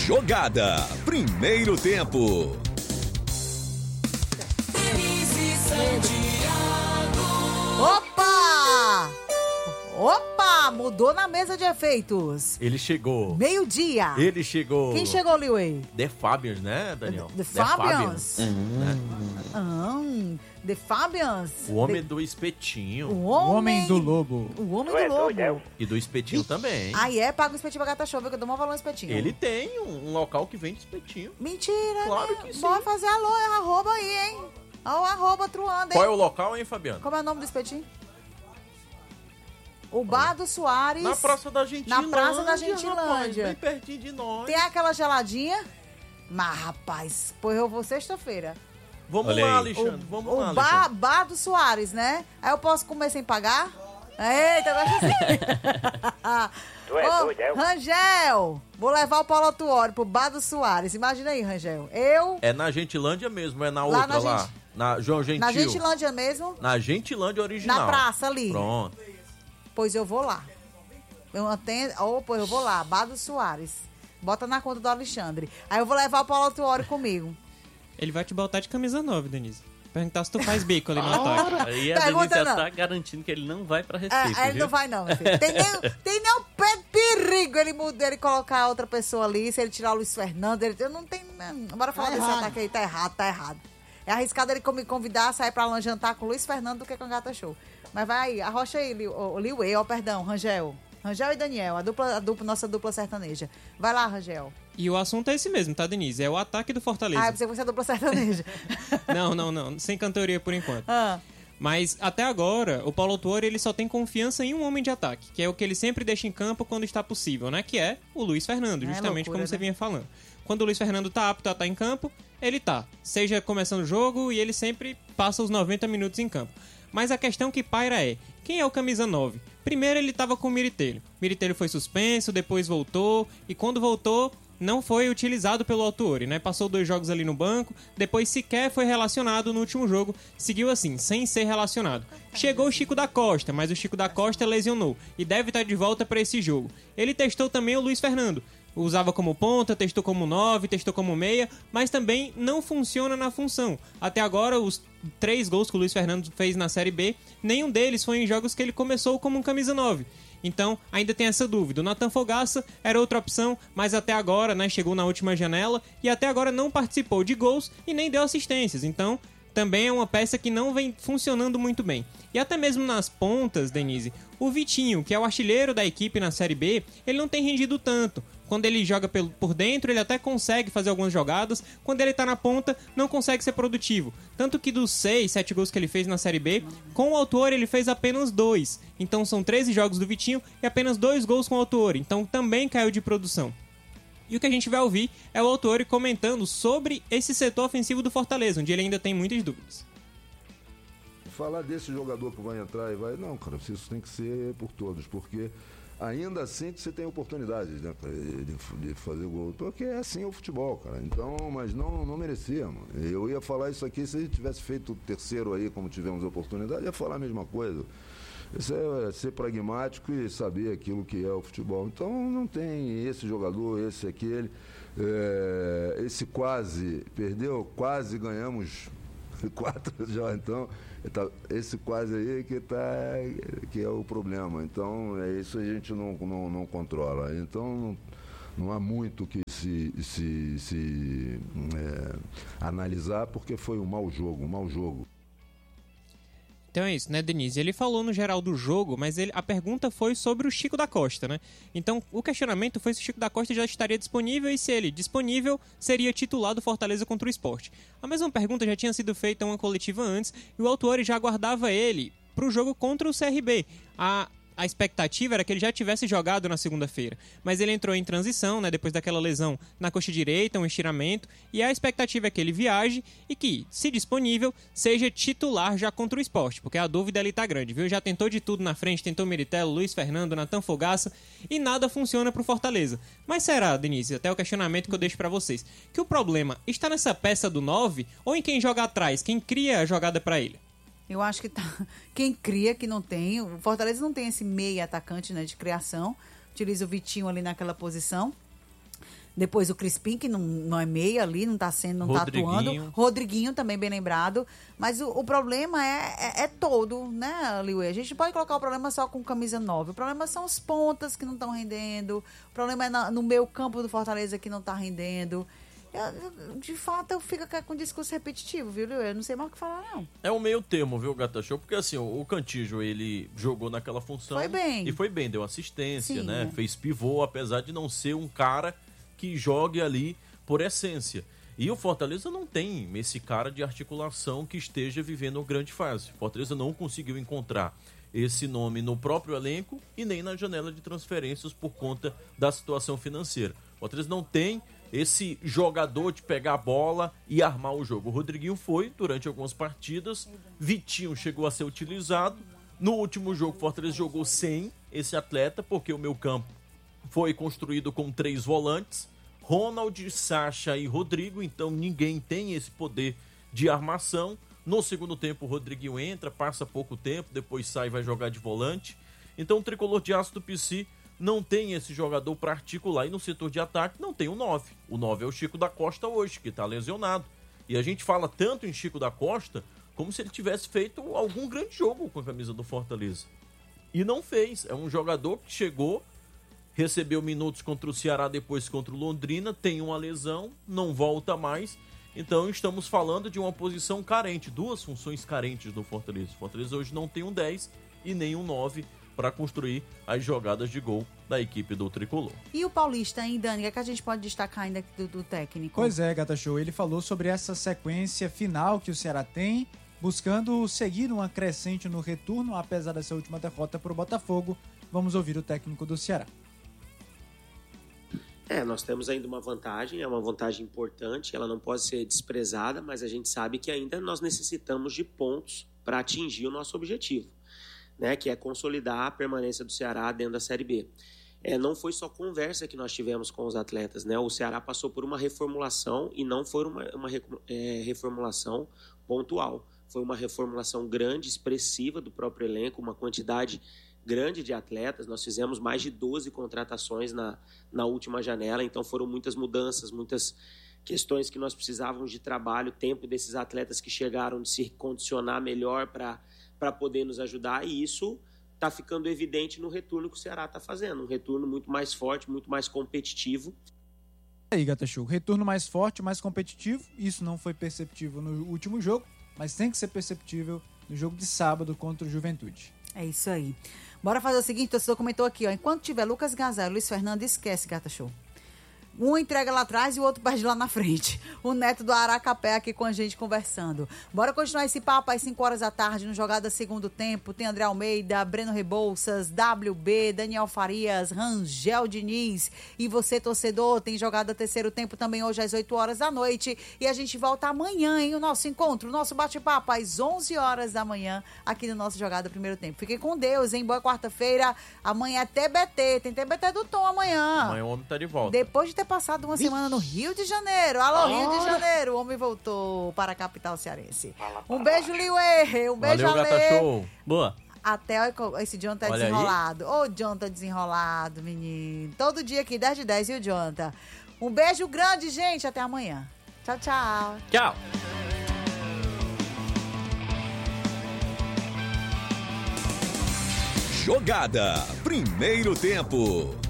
Jogada. Primeiro tempo. Opa! Mudou na mesa de efeitos. Ele chegou. Meio-dia. Ele chegou. Quem chegou, Liway? The Fabians, né, Daniel? The Fabians? Né? The Fabians. O homem do espetinho. O homem do lobo. O homem do lobo. E do espetinho também. Aí paga o espetinho pra gata show, que eu dou uma valor no espetinho. Ele tem um local que vende espetinho. Mentira, Claro né? que sim. Bora fazer arroba aí, hein? Olha o arroba truando, hein? Qual é o local, hein, Fabiano? Como é o nome do espetinho? O Bar do Soares. Na Praça da Gentilândia. Na Praça da Gentilândia. Rapaz, bem pertinho de nós. Tem aquela geladinha. Mas, rapaz, pois eu vou sexta-feira. Vamos lá, Alexandre. Vamos lá, Alexandre. Bar do Soares, né? Aí eu posso comer sem pagar? Eita, eu gosto assim. Tu é doido, é? Rangel, vou levar o Paulo Tuori pro Bar do Soares. Imagina aí, Rangel. É na Gentilândia mesmo, é na Lá outra na lá. Na João Gentil. Na Gentilândia mesmo? Na Gentilândia original. Na praça ali. Pronto. Pois eu vou lá. Pois eu vou lá, Bar do Soares. Bota na conta do Alexandre. Aí eu vou levar o Paulo Tuori comigo. Ele vai te botar de camisa 9, Denise. Perguntar se tu faz bico ali no ataque. Aí a Denise já tá garantindo que ele não vai pra Recife, ele viu? não vai não, meu filho. Tem nem um pé de perigo ele colocar outra pessoa ali, se ele tirar o Luiz Fernando, não tem... Bora falar desse ataque aí, tá errado. É arriscado ele me convidar a sair pra lá jantar com o Luiz Fernando do que com a Gata Show. Mas vai aí, arrocha aí, Liway, Rangel. Rangel e Daniel, nossa dupla sertaneja. Vai lá, Rangel. E o assunto é esse mesmo, tá, Denise? É o ataque do Fortaleza. Eu pensei que você é dupla sertaneja. Não. Sem cantoria por enquanto. Mas até agora, o Paulo Tuori, ele só tem confiança em um homem de ataque, que é o que ele sempre deixa em campo quando está possível, né? Que é o Luiz Fernando, justamente loucura, como você vinha falando. Quando o Luiz Fernando tá apto a estar em campo, ele tá. Seja começando o jogo e ele sempre passa os 90 minutos em campo. Mas a questão que paira é, quem é o camisa 9? Primeiro ele estava com o Miritelho. Miritelho foi suspenso, depois voltou, e quando voltou, não foi utilizado pelo Autuori, né? Passou 2 jogos ali no banco, depois sequer foi relacionado no último jogo, seguiu assim, sem ser relacionado. Chegou o Chico da Costa, mas o Chico da Costa lesionou, e deve estar de volta para esse jogo. Ele testou também o Luiz Fernando. Usava como ponta, testou como 9, testou como meia, mas também não funciona na função. Até agora, os 3 gols que o Luiz Fernando fez na Série B, nenhum deles foi em jogos que ele começou como um camisa 9. Então, ainda tem essa dúvida. O Nathan Fogaça era outra opção, mas até agora, né, chegou na última janela e até agora não participou de gols e nem deu assistências. Então, também é uma peça que não vem funcionando muito bem. E até mesmo nas pontas, Denise, o Vitinho, que é o artilheiro da equipe na Série B, ele não tem rendido tanto. Quando ele joga por dentro, ele até consegue fazer algumas jogadas. Quando ele tá na ponta, não consegue ser produtivo. Tanto que dos 6, 7 gols que ele fez na Série B, com o Autuori ele fez apenas 2. Então são 13 jogos do Vitinho e apenas 2 gols com o Autuori. Então também caiu de produção. E o que a gente vai ouvir é o Autuori comentando sobre esse setor ofensivo do Fortaleza, onde ele ainda tem muitas dúvidas. Falar desse jogador que vai entrar e vai... Não, cara, isso tem que ser por todos, porque... Ainda assim você tem oportunidades, né, de fazer gol. Porque é assim o futebol, cara. Então, mas não merecia, mano. Eu ia falar isso aqui, se a gente tivesse feito o terceiro aí, como tivemos oportunidade, ia falar a mesma coisa. Isso é ser pragmático e saber aquilo que é o futebol. Então não tem esse jogador, esse, aquele. Esse quase perdeu, quase ganhamos 4 já, então... Esse quase aí que é o problema. Então, isso a gente não controla. Então, não há muito que se analisar, porque foi um mau jogo. Então é isso, né, Denise? Ele falou no geral do jogo, mas a pergunta foi sobre o Chico da Costa, né? Então, o questionamento foi se o Chico da Costa já estaria disponível e se ele, disponível, seria titular do Fortaleza contra o Sport. A mesma pergunta já tinha sido feita em uma coletiva antes e o Autuori já aguardava ele para o jogo contra o CRB. A expectativa era que ele já tivesse jogado na segunda-feira, mas ele entrou em transição, né, depois daquela lesão na coxa direita, um estiramento, e a expectativa é que ele viaje e que, se disponível, seja titular já contra o Sport, porque a dúvida ali tá grande, viu? Já tentou de tudo na frente, tentou Miritello, Luiz Fernando, Nathan Fogaça, e nada funciona pro Fortaleza. Mas será, Denise, até o questionamento que eu deixo pra vocês, que o problema está nessa peça do 9 ou em quem joga atrás, quem cria a jogada pra ele? Eu acho que quem cria, que não tem. O Fortaleza não tem esse meia atacante, né, de criação. Utiliza o Vitinho ali naquela posição. Depois o Crispim, que não é meia ali, não tá atuando. Rodriguinho também, bem lembrado. Mas o problema é todo, né, Liuê? A gente pode colocar o problema só com camisa 9. O problema são os pontas que não estão rendendo. O problema é no meio campo do Fortaleza que não tá rendendo. De fato, eu fico com um discurso repetitivo, viu, Liuê? Eu não sei mais o que falar, não. É um meio termo, viu, Gata Show? Porque assim, o Cantígio, ele jogou naquela função. Foi bem. E foi bem, deu assistência, Sim, né? Fez pivô, apesar de não ser um cara que jogue ali por essência. E o Fortaleza não tem esse cara de articulação que esteja vivendo uma grande fase. O Fortaleza não conseguiu encontrar esse nome no próprio elenco e nem na janela de transferências por conta da situação financeira. O Fortaleza não tem esse jogador de pegar a bola e armar o jogo. O Rodriguinho foi durante algumas partidas, Vitinho chegou a ser utilizado. No último jogo, o Fortaleza jogou sem esse atleta, porque o meio campo foi construído com 3 volantes, Ronald, Sacha e Rodrigo, então ninguém tem esse poder de armação. No segundo tempo, o Rodriguinho entra, passa pouco tempo, depois sai e vai jogar de volante. Então o tricolor de aço do PC não tem esse jogador para articular. E no setor de ataque não tem o 9. O 9 é o Chico da Costa hoje, que está lesionado. E a gente fala tanto em Chico da Costa como se ele tivesse feito algum grande jogo com a camisa do Fortaleza. E não fez. É um jogador que chegou, recebeu minutos contra o Ceará, depois contra o Londrina, tem uma lesão, não volta mais. Então estamos falando de uma posição carente, 2 funções carentes do Fortaleza. O Fortaleza hoje não tem um 10 e nem um 9 para construir as jogadas de gol da equipe do Tricolor. E o Paulista, hein, Dani? O que a gente pode destacar ainda do técnico? Pois é, Gata Show. Ele falou sobre essa sequência final que o Ceará tem, buscando seguir uma crescente no retorno, apesar dessa última derrota para o Botafogo. Vamos ouvir o técnico do Ceará. Nós temos ainda uma vantagem, é uma vantagem importante, ela não pode ser desprezada, mas a gente sabe que ainda nós necessitamos de pontos para atingir o nosso objetivo, né, que é consolidar a permanência do Ceará dentro da Série B. Não foi só conversa que nós tivemos com os atletas, né? O Ceará passou por uma reformulação e não foi uma reformulação pontual. Foi uma reformulação grande, expressiva do próprio elenco, uma quantidade grande de atletas. Nós fizemos mais de 12 contratações na última janela, então foram muitas mudanças, muitas questões que nós precisávamos de trabalho, tempo desses atletas que chegaram de se condicionar melhor para poder nos ajudar, e isso está ficando evidente no retorno que o Ceará está fazendo, um retorno muito mais forte, muito mais competitivo. Aí, Gata Show, retorno mais forte, mais competitivo, isso não foi perceptível no último jogo, mas tem que ser perceptível no jogo de sábado contra o Juventude. É isso aí. Bora fazer o seguinte, o torcedor comentou aqui, ó, enquanto tiver Lucas Gazelle e Luiz Fernando, esquece, Gata Show. Um entrega lá atrás e o outro perde lá na frente. O Neto do Aracapé aqui com a gente conversando. Bora continuar esse papo às 5 horas da tarde no Jogada Segundo Tempo. Tem André Almeida, Breno Rebouças, WB, Daniel Farias, Rangel Diniz. E você, torcedor, tem Jogada Terceiro Tempo também hoje às 8 horas da noite. E a gente volta amanhã, hein? O nosso encontro, o nosso bate-papo às 11 horas da manhã aqui no nosso Jogada Primeiro Tempo. Fiquem com Deus, hein? Boa quarta-feira. Amanhã é TBT. Tem TBT do Tom amanhã. Amanhã o homem tá de volta. Depois de ter passado uma semana no Rio de Janeiro. Alô, Rio de Janeiro. O homem voltou para a capital cearense. Um beijo, Liuê. Um beijo, valeu, Ale. Gata Show. Boa. Até esse Jonathan tá desenrolado. Ô, Jonathan desenrolado, menino. Todo dia aqui, 10 de 10, viu, Jonathan? Um beijo grande, gente. Até amanhã. Tchau, tchau. Tchau. Jogada Primeiro Tempo.